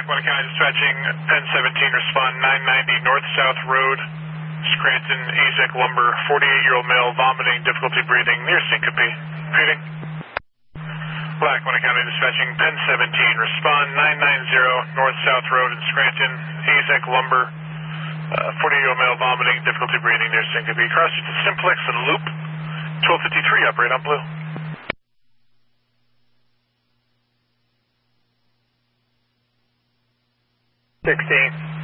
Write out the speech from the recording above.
Lackawanna County dispatching, Penn 17, respond 990 North-South Road, Scranton, Azek Lumber, 48-year-old male, vomiting, difficulty breathing, near syncope. Repeating. Lackawanna County dispatching, Penn 17, respond 990 North-South Road in Scranton, Azek Lumber, 48-year-old male, vomiting, difficulty breathing, near syncope. Cross to Simplex and Loop, 1253, operate on Blue. 16.